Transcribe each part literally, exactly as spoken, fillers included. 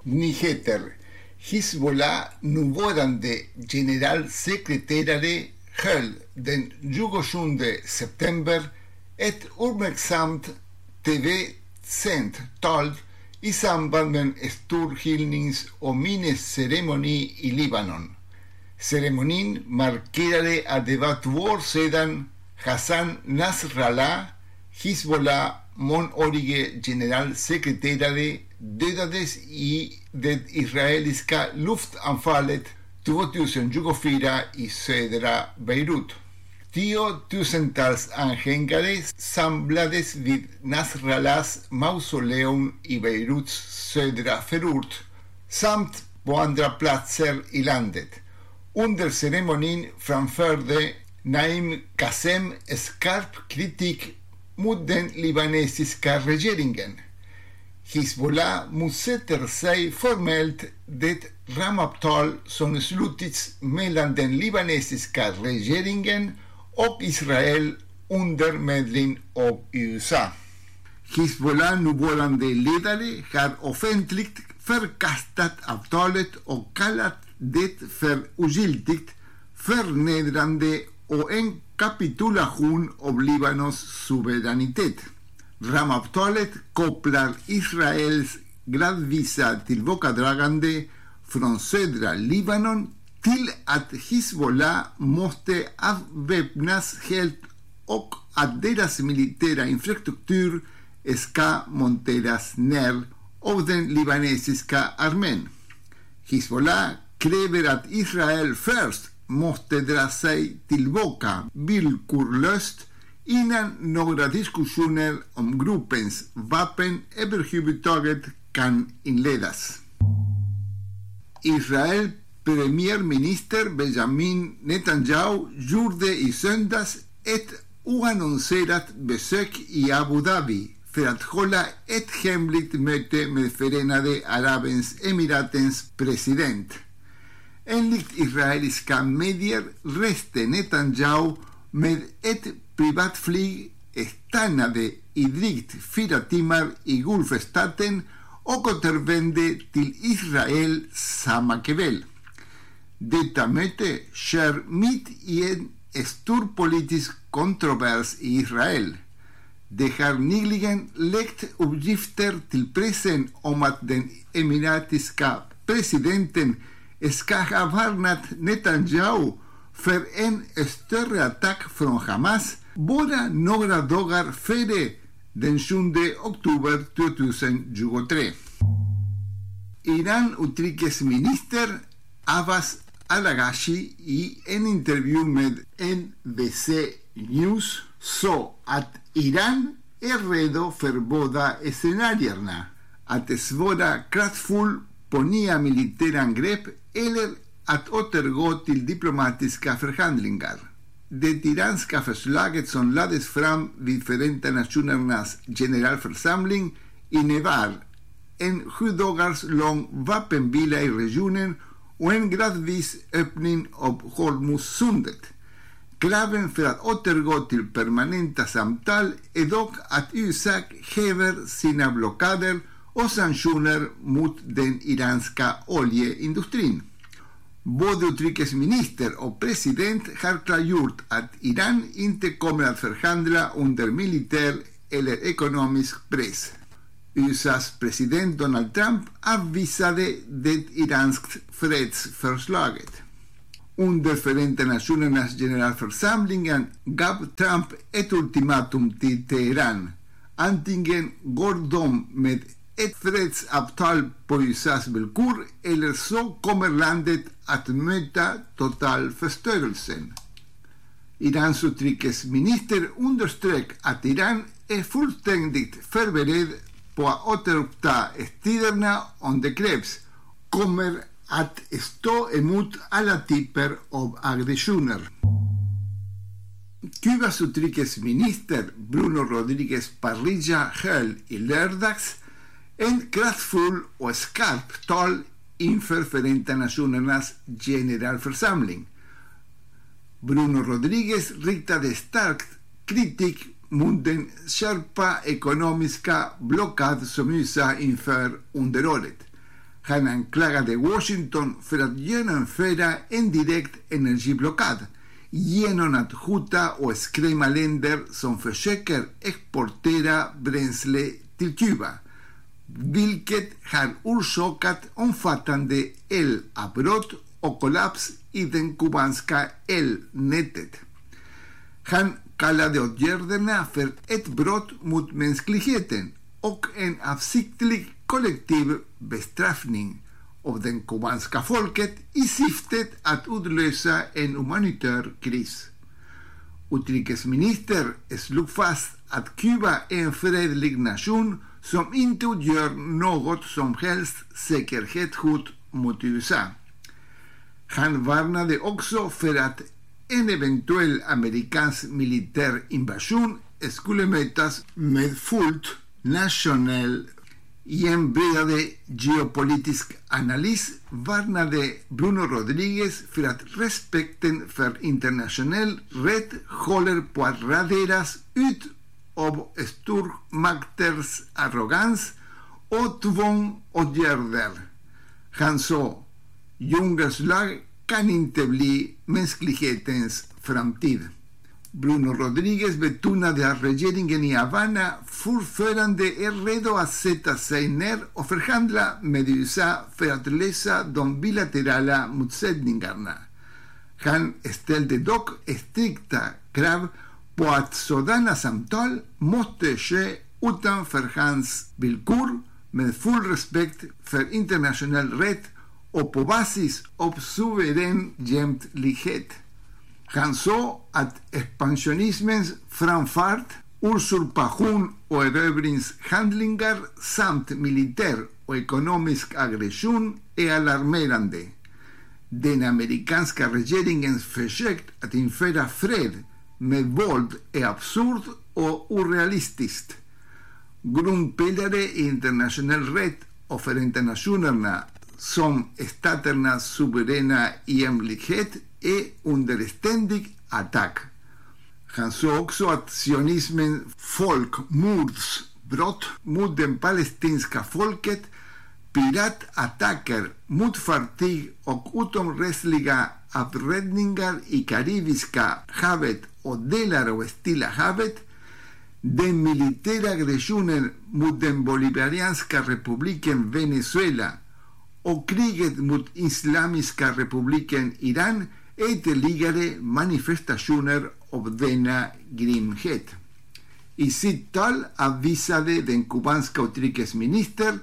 nyheter. Hizbollah nuvarande generalsekreterare höll den tjugosjunde september ett uppmärksamt T V-sänt tal i samband med en stor hyllnings- och minnesceremoni i Libanon. Ceremonin markerade att det var två år sedan Hassan Nasrallah, Hizbollah mångårige generalsekreterare, dödades i det israeliska luftanfallet tjugohundratjugofyra i södra Beirut. Tiotusentals anhängare samlades vid Nasrallahs mausoleum i Beiruts södra förort samt på andra platser i landet. Under ceremonin framförde Naim Qassem skarp kritik mot den libanesiska regeringen. Hizbollah motsätter sig formellt det ramavtal som slutits mellan den libanesiska regeringen och Israel under medling av U S A. Hizbollah nuvarande ledare har offentligt förkastat avtalet och kallat det för ogiltigt, förnedrande och en kapitulation av Libanons suveränitet. Ramavtalet kopplar Israels gradvisa tillbakadragande från södra Libanon till att Hizbollah måste avväpnas helt och att deras militära infrastruktur ska monteras ner av den libanesiska armén. Hizbollah kräver att Israel först måste dra sig tillbaka villkorlöst innan några diskussioner om gruppens vapen överhuvudtaget kan inledas. Israel premiärminister Benjamin Netanyahu gjorde i söndags ett oannonserat besök i Abu Dhabi för att hålla ett hemligt möte med Förenade Arabemiraten's president. Enligt israeliska medier reste Netanyahu med ett privatflyg, stannade i drygt fyra timmar i Gulfstaten och återvände till Israel samma kväll. Detta möte sker mitt i en stor politisk kontrovers i Israel. Det har nyligen läckt uppgifter till pressen om att den emiratiska presidenten ska ha varnat Netanyahu för en större attack från Hamas bara några dagar före den sjunde oktober tjugohundratjugotre. Iran utrikesminister Abbas Al-Ghashi i en intervju med N B C News sa att Iran är redo för båda scenarierna, att svara kraftfull på nya militära angrepp eller att återgå till diplomatiska förhandlingar. Det iranska förslaget som lades fram vid Förenta Nationernas generalförsamling innebar en sju dagars lång vapenvila i regionen och en gradvis öppning av Hormuzsundet. Kraven för att återgå till permanenta samtal är dock att U S A häver sina blockader och sanktioner mot den iranska oljeindustrin. Både utrikesminister och president har klargjort att Iran inte kommer att förhandla under militär eller ekonomisk press. U S A:s president Donald Trump avvisade det iranska fredsförslaget. Under Förenta Nationernas generalförsamlingen gav Trump ett ultimatum till Teheran. Antingen går de med ett fredsavtal på U S A:s villkor eller så kommer landet att möta total förstörelsen. Irans utrikesminister underströk att Iran är fullständigt förberedd på att återuppta striderna om det krävs, kommer att stå emot alla typer av aggressioner. Kubas utrikesminister Bruno Rodríguez Parrilla höll i lördags en kraftfull och skarp tal inför Förenta Nationernas generalförsamling. Bruno Rodríguez riktade starkt kritik mot den skärpa ekonomiska blockad som U S A inför under året. Han anklagade Washington för att genomföra en direkt energiblockad genom att hota och skrämma länder som försöker exportera bränsle till Kuba, vilket har orsakat omfattande elavbrott och kollaps i det kubanska elnätet. Han kallade åtgärderna för ett brott mot mänskligheten och en avsiktlig kollektiv bestraffning av det kubanska folket i syftet att utlösa en humanitär kris. Utrikesministern slog fast att Kuba är en fredlig nation som inte utgör något som helst säkerhetshot mot U S A. Han varnade också för att en eventuell amerikansk militär invasion skulle mötas med fullt nationell. I en bredare geopolitisk analys varnade Bruno Rodriguez för att respekten för internationell rätt håller på att raderas ut av stormakters arrogans och tvångsåtgärder. Han sa, djungelslag kan inte bli mänsklighetens framtid. Bruno Rodriguez betonade att regeringen i Havana fortfarande är redo att sätta sig ner och förhandla med U S A för att lösa de bilaterala motsättningarna. Han ställde dock strikta krav på att sådana samtal måste ske utanför hans villkor med full respekt för internationell rätt och på basis av suverän jämlikhet. Han sa att expansionismens framfart, usurpation och erövringshandlingar samt militär och ekonomisk aggression är alarmerande. Den amerikanska regeringens försök att införa fred med våld är absurd och orealistiskt. Grundpelare i internationell rätt och Förenta nationerna som staternas suveräna jämlikhet är under ständig attack. Han sa också att sionismen folkmordsbrott mot det palestinska folket, piratattacker mot fartyg och utomrättsliga avrättningar i Karibiska havet och delar av Stilla havet, den militära aggressionen mot den bolivarianska republiken Venezuela och kriget mot Islamiska republiken Iran är ytterligare manifestationer av denna grymhet. I sitt tal avvisade den kubanska utrikesministern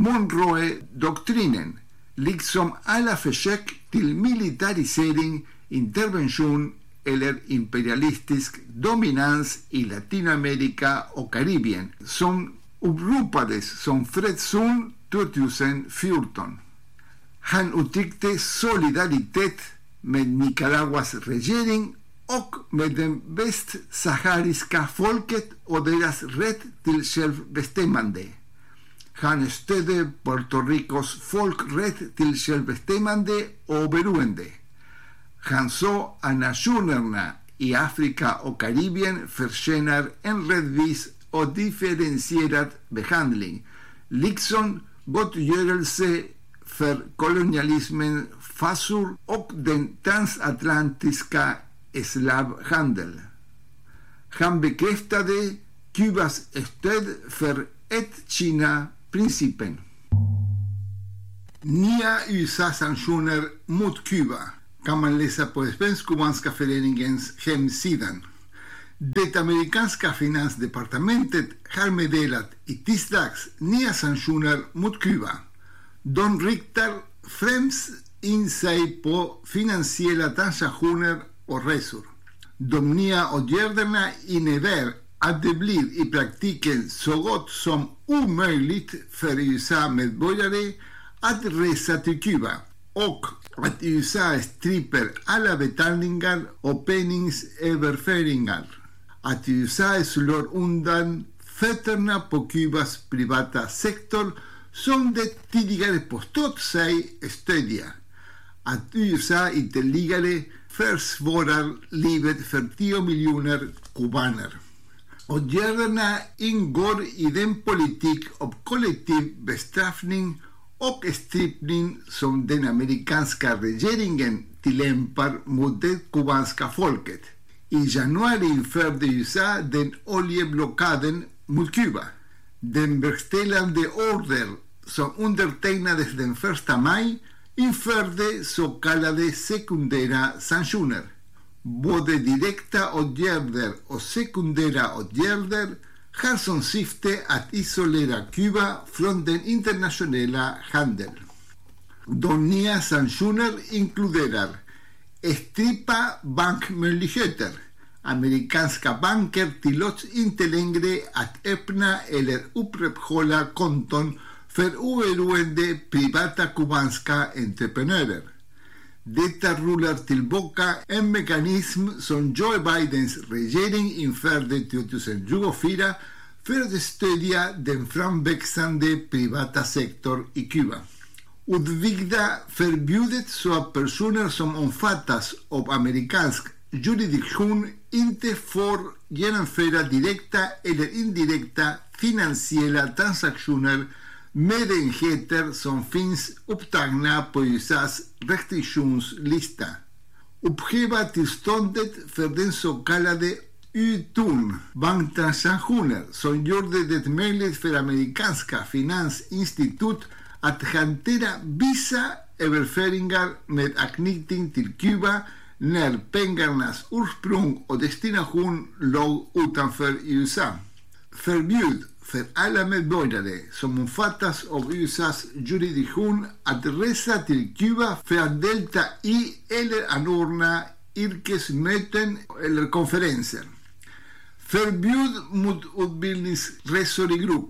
Monroe-doktrinen, liksom alla försök till militarisering, intervention eller imperialistisk dominans i Latinamerika och Karibien, som uppropades som fredszon tjugohundrafjorton. Han uttryckte solidaritet med Nicaraguas regering och med det västsahariska folket och deras rätt till självbestämmande. Han stödde Puerto Ricos folkrätt till självbestämmande och oberoende. Han sa att nationerna i Afrika och Karibien förtjänar en rättvis och differentierad behandling, liksom gottgörelse för kolonialismen, fasor och den transatlantiska slavhandel. Han bekräftade Kubas stöd för ett Kina-principen. Nya U S A-sanktioner mot Kuba kan man läsa på Svensk-Kubanska föreningens hemsida. Det amerikanska finansdepartementet har meddelat i tisdags nya sanktioner mot Kuba. De riktar främst in sig på finansiella transaktioner och resor. De nya åtgärderna innebär att det blir i praktiken så gott som omöjligt för U S A-medborgare att resa till Kuba och att U S A stryper alla betalningar och penningsöverföringar. Att U S A slår undan fötterna på Kubas privata sektor som det tidigare påstått sig stödja. Att U S A ytterligare försvårar livet för tio miljoner kubaner. Åtgärderna ingår i den politik av kollektiv bestraffning och strippning som den amerikanska regeringen tillämpar mot det kubanska folket. I januari införde U S A den oljeblockaden mot Kuba. Den verkställande order som undertecknades den första maj införde så kallade sekundära sanktioner. Både direkta åtgärder och sekundära åtgärder har som syfte att isolera Kuba från den internationella handeln. De nya sanktioner inkluderar strippa bankmöjligheter. Amerikanska banker tillåts inte längre att öppna eller upprätthålla konton för oberoende privata kubanska entreprenörer. Detta rullar tillbaka en mekanism som Joe Bidens regering införde tjugohundratjugofyra för att stödja den framväxande privata sektorn i Kuba. Utvidga förbudet så att personer som omfattas av amerikansk jurisdiktion inte får genomföra direkta eller indirekta finansiella transaktioner med enheter som finns upptagna på U S A:s restriktionslista. Upphäva tillståndet för den så kallade U T U N banktransaktioner som gjorde det möjligt för amerikanska finansinstitut att hantera vissa överföringar med anknytning till Kuba när pengarnas ursprung och destination låg utanför U S A. Förbjud för alla medborgare som omfattas av U S A:s jurisdiktion att resa till Kuba för att delta i eller anordna yrkesmöten eller konferenser. Förbjud mot utbildningsresor i grupp.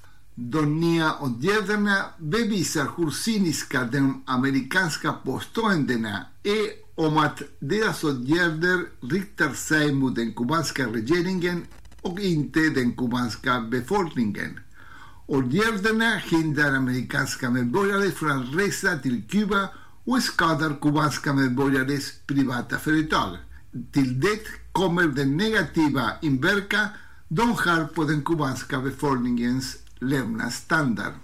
De nya åtgärderna bevisar hur cyniska de amerikanska påståendena är om att deras åtgärder riktar sig mot den kubanska regeringen och inte den kubanska befolkningen. Åtgärderna hindrar amerikanska medborgare från att resa till Kuba och skadar kubanska medborgares privata företag. Till det kommer den negativa inverkan de har på den kubanska befolkningens levnadsstandard.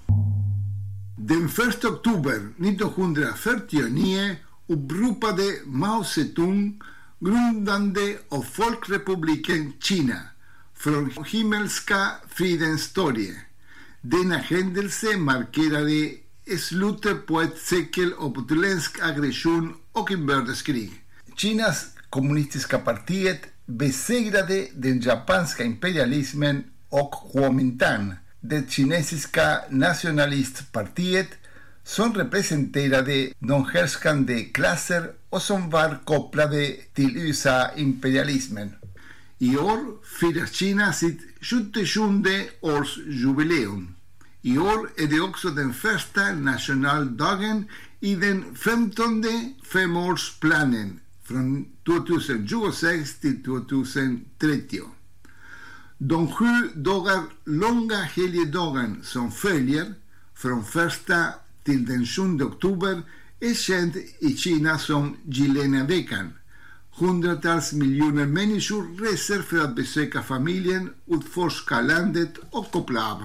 Den första oktober nittonhundrafyrtionio uppropade Mao Zedong grundande av Folkrepubliken Kina från himmelska fridens storge. Denna händelse markerade slutet på ett sekel av utländsk aggression och inbördeskrig. Kinas kommunistiska partiet besegrade den japanska imperialismen och Kuomintang, det kinesiska nationalistpartiet som representerade de härskande klasser och som var kopplade till U S A-imperialismen. I år firar Kina sitt sjuttiosjunde årsjubileum. I år är det också den första nationaldagen i den femtonde femårsplanen från tjugohundratjugosex till tjugotrettio. De sju dagar långa helgdagen som följer från första till den sjunde oktober är känd i Kina som Gilena-veckan. Hundratals miljoner människor reser för att besöka familjen, utforska landet och koppla av.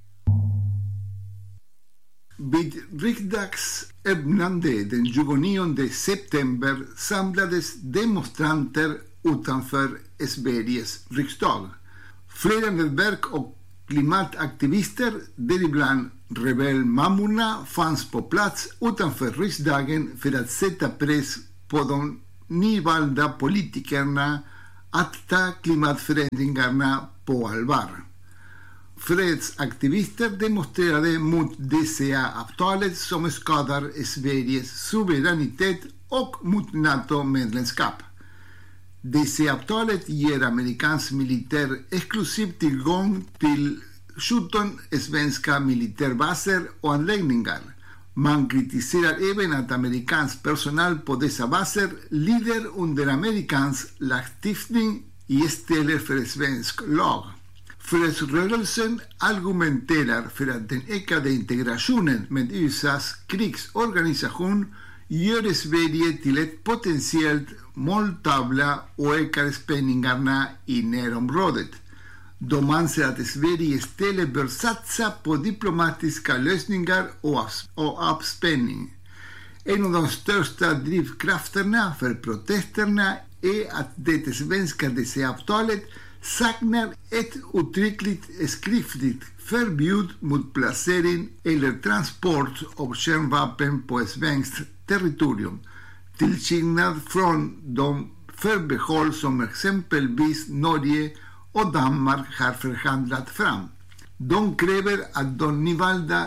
Vid riksdags öppnande den tjugonionde september samlades demonstranter utanför Sveriges riksdag. Flera nätverk och klimataktivister, däribland rebellmammorna, fanns på plats utanför riksdagen för att sätta press på de nyvalda politikerna att ta klimatförändringarna på allvar. Fredsaktivister demonstrerade mot D C A-avtalet som skadar Sveriges suveränitet och mot NATO-medlemskap. D C A-avtalet ger amerikansk militär exklusiv tillgång till sjutton svenska militärbaser och anläggningar. Man kritiserar även att amerikansk personal på dessa baser lider under amerikansk lagstiftning istället för svensk lag. Fredsrörelsen argumenterar för att den ökade integrationen med U S A:s krigsorganisation gör Sverige till ett potentiellt måltavla och ökar spänningarna i närområdet. De anser att Sverige istället bör satsa på diplomatiska lösningar och avspänning. En av de största drivkrafterna för protesterna är att det svenska D C A-avtalet saknar ett uttryckligt skriftligt förbud mot placering eller transport av kärnvapen på svenskt territorium, till skillnad från de förbehåll som exempelvis Norge och Danmark har förhandlat fram. De kräver att de nyvalda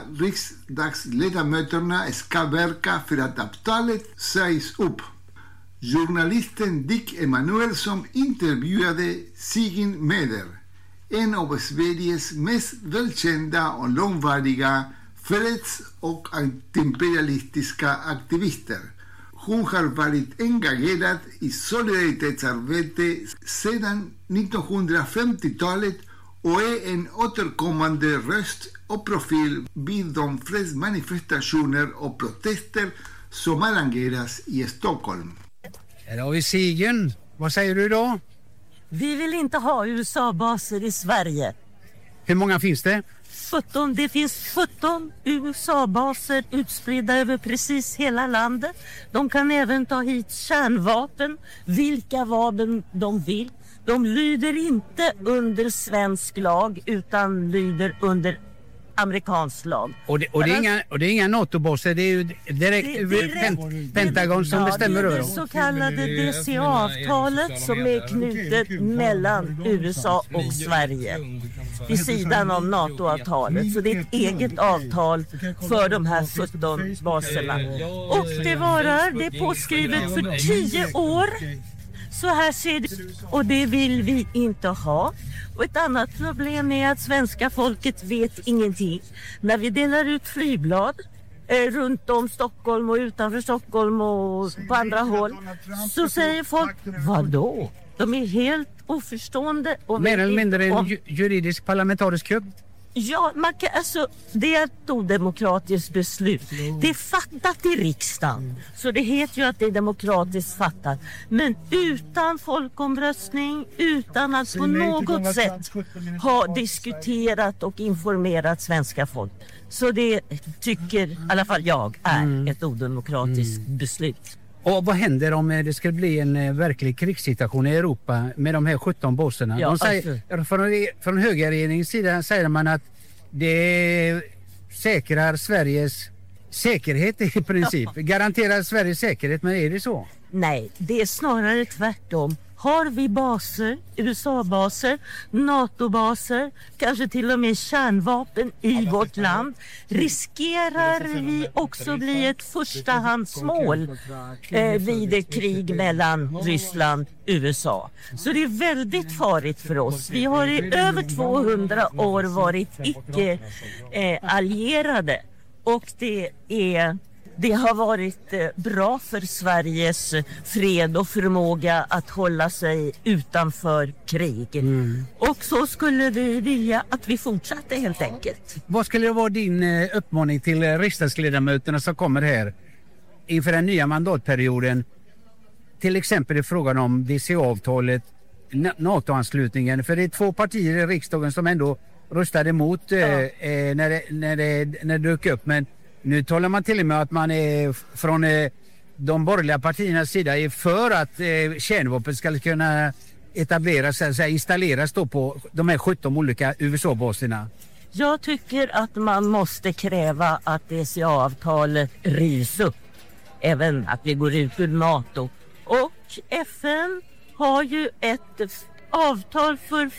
riksdagsledamöterna ska verka för att avtalet sägs upp. Journalisten Dick Emanuelsson intervjuade Sigyn Meder, en av Sveriges mest välkända och långvariga freds- och antiimperialistiska aktivister. Hon har varit engagerad i solidaritetsarbete sedan nittonhundrafemtiotalet och är en återkommande röst och profil vid de fredsmanifestationer och protester som arrangeras i Stockholm. Här har vi Sigyn. Vad säger du då? Vi vill inte ha U S A-baser i Sverige. Hur många finns det? sjutton. Det finns sjutton U S A-baser utspridda över precis hela landet. De kan även ta hit kärnvapen, vilka vapen de vill. De lyder inte under svensk lag utan lyder under amerikansk lag. Och det, och det, är, inga, och det är inga NATO-baser, det är ju direkt, det, direkt pen, Pentagon som ja, bestämmer över dem. Det är det så kallade D C A-avtalet som är knutet mellan U S A och Sverige vid sidan av NATO-avtalet. Så det är ett eget avtal för de här sjutton baserna. Och det varar, det är påskrivet för tio år. Så här ser det ut och det vill vi inte ha. Och ett annat problem är att svenska folket vet ingenting. När vi delar ut flygblad eh, runt om Stockholm och utanför Stockholm och på andra håll, så säger folk, vadå? De är helt oförstående. Och mer eller mindre en ju- juridisk parlamentarisk klubb. Ja, man kan, alltså, det är ett odemokratiskt beslut. Det är fattat i riksdagen. Så det heter ju att det är demokratiskt fattat. Men utan folkomröstning, utan att på något sätt ha diskuterat och informerat svenska folk. Så det tycker i alla fall jag är mm. ett odemokratiskt mm. beslut. Och vad händer om det ska bli en verklig krigssituation i Europa med de här sjutton baserna? Ja, de säger, alltså. från, från högerregeringens sida säger man att det säkrar Sveriges säkerhet i princip. Ja. Garanterar Sveriges säkerhet, men är det så? Nej, det är snarare tvärtom. Har vi baser, U S A-baser, NATO-baser, kanske till och med kärnvapen i vårt land, riskerar vi också bli ett förstahandsmål eh, vid ett krig mellan Ryssland och U S A. Så det är väldigt farligt för oss. Vi har i över tvåhundra år varit icke-allierade eh, och det är... Det har varit bra för Sveriges fred och förmåga att hålla sig utanför krig. Mm. Och så skulle vi vilja att vi fortsatte helt enkelt. Vad skulle det vara din uppmaning till riksdagsledamöterna som kommer här inför den nya mandatperioden? Till exempel i frågan om D C A-avtalet, NATO-anslutningen. För det är två partier i riksdagen som ändå röstade emot ja. eh, när, det, när, det, när det dök upp. Men nu talar man till och med att man är från eh, de borgerliga partiernas sida är för att eh, kärnvapen ska kunna etableras, alltså installeras då på de här sjutton olika U S A-baserna. Jag tycker att man måste kräva att D C A-avtalet rivs upp. Även att vi går ut ur NATO. Och F N har ju ett avtal för